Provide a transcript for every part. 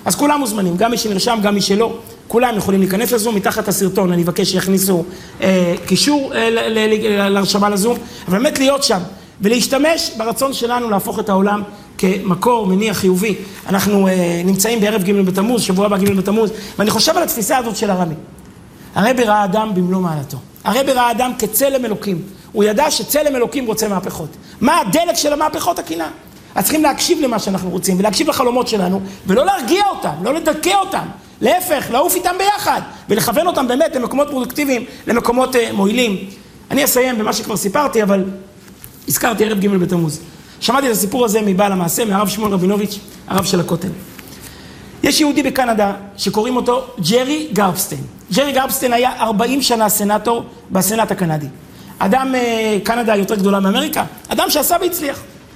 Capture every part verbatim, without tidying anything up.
אז כולם מוזמנים, גם מי שנרשם, גם מי שלא, כולם יכולים להיכנס לזום, מתחת הסרטון, אני אבקש שיכניסו אה, קישור אה, להרשמה לזום, אבל באמת להיות שם, ולהשתמש ברצון שלנו להפוך את העולם כמקור מניע חיובי. אנחנו אה, נמצאים בערב ג' בתמוז, שבוע הבא ג' בתמוז, ואני חושב על התפיסה הזאת של הרבי. הרבי ראה אדם במלוא מעלתו. הרבי ראה אדם כצלם אלוקים. הוא ידע שצלם אלוקים רוצה מהפכות. מה הדלק של המהפכות? הקנאה. אז צריכים להקשיב למה שאנחנו רוצים, ולהקשיב לחלומות שלנו, ולא להרגיע אותם, לא לדכא אותם. להפך, לעוף איתם ביחד, ולכוון אותם באמת למקומות פרודוקטיביים, למקומות uh, מועילים. אני אסיים במה שכבר סיפרתי, אבל הזכרתי ערב ג' בתמוז. שמעתי את הסיפור הזה מבעל המעשה, מהרב שמואל רבינוביץ', הרב של הכותל. יש יהודי בקנדה שקוראים אותו ג'רי גרבסטיין. ג'רי גרבסטיין היה ארבעים שנה סנאטור בסנאט הקנדי. אדם, קנדה יותר גדולה מאמריקה, אדם שעשה והצליח.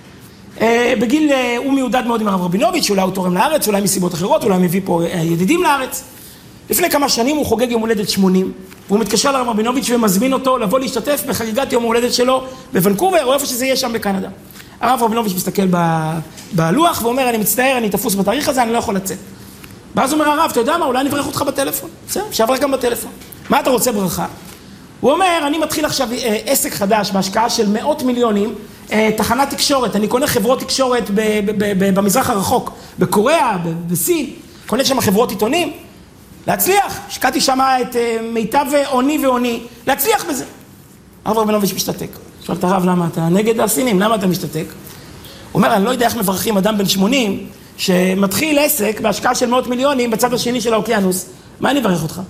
בגיל, הוא מיודד מאוד עם הרב רבינוביץ', אולי הוא תורם לארץ, אולי מסיבות אחרות, אולי מביא פה ידידים לארץ. לפני כמה שנים הוא חוגג יום הולדת שמונים, והוא מתקשר לרב רבינוביץ' ומזמין אותו לבוא להשתתף בחגיגת יום ההולדת שלו בוונקובר, או איפה שזה יהיה שם בקנדה. הרב רבינוביץ' מסתכל בלוח ואומר, אני מצטער, אני תפוס בתאריך הזה, אני לא יכול לצאת. ואז אומר הרב, אתה יודע מה, אולי נברך אותך בטלפון. בסדר, שעברך גם בטלפון. מה אתה רוצה ברכה? הוא אומר, אני מתחיל עכשיו עסק חדש בהשקעה של מאות מיליונים, תחנת תקשורת, אני קונה חברות תקשורת במזרח הרחוק, בקוריאה, בסין, קונה שם חברות עיתונים, להצליח, השקעתי שם את מיטב עוני ועוני, להצליח בזה. הרב רבינוביץ' משתתק. שואל את הרב, למה אתה נגד הסינים? למה אתה משתתק? הוא אומר, אני לא יודע איך מברכים אדם בן שמונים, שמתחיל עסק בהשקעה של מאות מיליונים בצד השני של האוקיינוס. מה אני אברך אותך?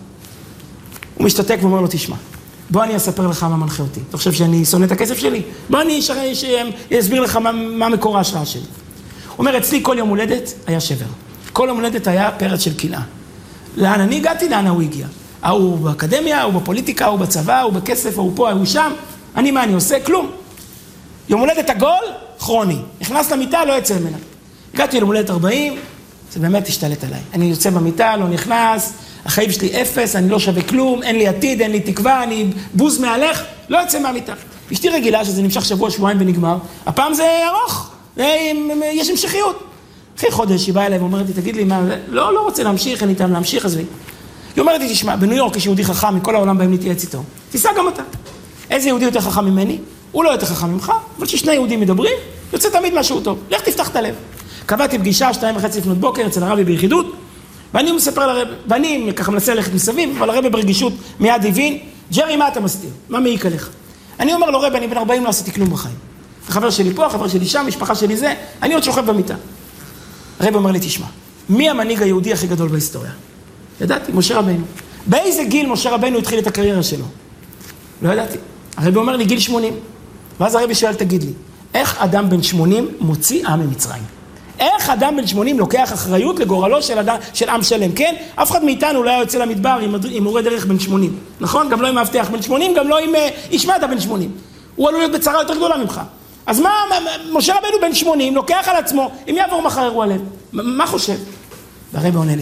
הוא משתתק ואומר לו, תשמע, בוא אני אספר לך מה מנחה אותי. אתה חושב שאני שונא את הכסף שלי? בוא אני אסביר לך מה, מה מקור ההשראה שלי. הוא אומר, אצלי כל יום הולדת היה שבר. כל יום הולדת היה פרץ של קנאה. לאן אני הגעתי? לאן הוא הגיע? הוא באקדמיה, הוא בפוליטיקה, הוא בצבא, הוא בכסף, הוא פה, הוא שם. אני מה אני עושה? כלום. יום הולדת עגול, כרוני. נכנס למיטה, לא יצא ממנה. הגעתי ליום הולדת ארבעים, זה באמת השתלט עליי. אני יוצא במיטה, לא נכנס, החיים שלי אפס, אני לא שווה כלום, אין לי עתיד, אין לי תקווה, אני בוז מהלך, לא יוצא מהמיטה. אשתי רגילה שזה נמשך שבוע, שבועיים ונגמר, הפעם זה ארוך, יש המשכיות. אחרי חודש היא באה אליי ואומרת לי, תגיד לי מה, לא, לא רוצה להמשיך, אין איתם להמשיך, אז היא אומרת לי, תשמע, בניו יורק יש יהודי חכם, מכל העולם בהם נתייעץ איתו. תיסע גם אתה. איזה יהודי יותר חכם ממני? הוא לא יותר חכם ממך, אבל כששני יהודים מדברים, יוצא תמיד משהו טוב. לך תפתח את הלב. קבעתי פגישה, שתיים וחצי לפנות בוקר, אצל הרבי ביחידות, ואני מספר לרבי, ואני ככה מנסה ללכת מסביב, אבל הרבי ברגישות מיד הבין, ג'רי, מה אתה מסתיר? מה מעיק עליך? אני אומר לו, רבי, אני בן ארבעים לא עשיתי כלום בחיים. החבר שלי פה, החבר שלי שם, משפחה שלי זה, אני עוד שוכב במיטה. הרבי אומר לי, תשמע, מי המנהיג היהודי הכי גדול בהיסטוריה? ידעתי, משה רבנו. באיזה גיל משה רבנו התחיל את הקריירה שלו? לא ידעתי. הרבי אומר לי, גיל שמונים. ואז הרבי שואל, תגיד לי, איך אדם בן שמונים מוציא עם ממצרים? איך אדם בן שמונים לוקח אחריות לגורלו של, אדם, של עם שלם, כן? אף אחד מאיתנו לא היה יוצא למדבר עם, עם מורה דרך בן שמונים, נכון? גם לא עם מאבטח בן שמונים, גם לא עם איש מדע בן שמונים. הוא עלול להיות בצרה יותר גדולה ממך. אז מה, משה רבנו בן שמונים לוקח על עצמו, אם יעבור מחר אירוע לב, מה חושב? והרבי עונה לי,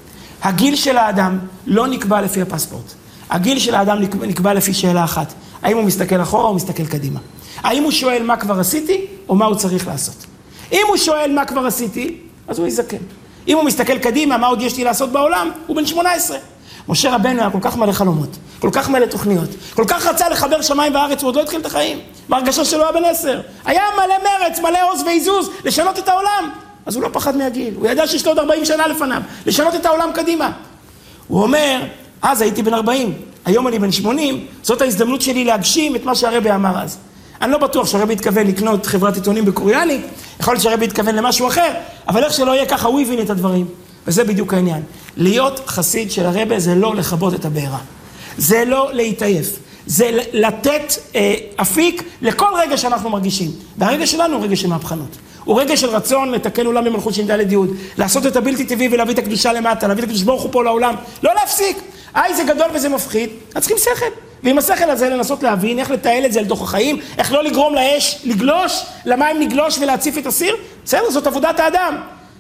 הגיל של האדם לא נקבע לפי הפספורט. הגיל של האדם נקבע לפי שאלה אחת. האם הוא מסתכל אחורה או מסתכל קדימה? האם הוא שואל מה כבר עשיתי או מה הוא צריך לעשות? אם הוא שואל מה כבר עשיתי, אז הוא יזכן. אם הוא מסתכל קדימה, מה עוד יש לי לעשות בעולם, הוא בן שמונה עשרה. משה רבנו היה כל כך מלא חלומות, כל כך מלא תוכניות, כל כך רצה לחבר שמיים וארץ, הוא עוד לא התחיל את החיים. בהרגשה שלו היה בן עשר. היה מלא מרץ, מלא עוז ועיזוז, לשנות את העולם. אז הוא לא פחד מהגיל. הוא ידע שיש לו עוד ארבעים שנה לפניו, לשנות את העולם קדימה. הוא אומר, אז הייתי בן ארבעים, היום אני בן שמונים, זאת ההזדמנות שלי להגשים את מה שהרבי אמר אז. אני לא בטוח שהרבי התכוון לקנות חברת עיתונים בקוריאנית, יכול להיות שהרבי התכוון למשהו אחר, אבל איך שלא יהיה ככה, הוא הבין את הדברים. וזה בדיוק העניין. להיות חסיד של הרבי זה לא לכבות את הבעירה. זה לא להתעייף. זה לתת אה, אפיק לכל רגע שאנחנו מרגישים. והרגע שלנו הוא רגע של מהפכנות. הוא רגע של רצון לתקן עולם במלכות ש"ד י', לעשות את הבלתי טבעי ולהביא את הקדושה למטה, להביא את הקדוש ברוך הוא פה לעולם. לא להפסיק. איי, זה גדול וזה מפחיד. אז צריכים שכל. ועם השכל הזה לנסות להבין איך לתעל את זה לתוך החיים, איך לא לגרום לאש לגלוש, למים לגלוש ולהציף את הסיר. בסדר, זאת עבודת האדם.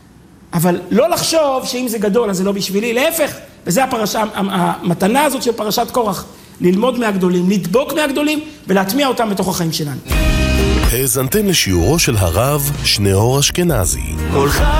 אבל לא לחשוב שאם זה גדול אז זה לא בשבילי, להפך. וזה הפרשה, המתנה הזאת של פרשת קורח. ללמוד מהגדולים, לדבוק מהגדולים ולהטמיע אותם בתוך החיים שלנו. האזנתם לשיעורו של הרב שניאור אשכנזי.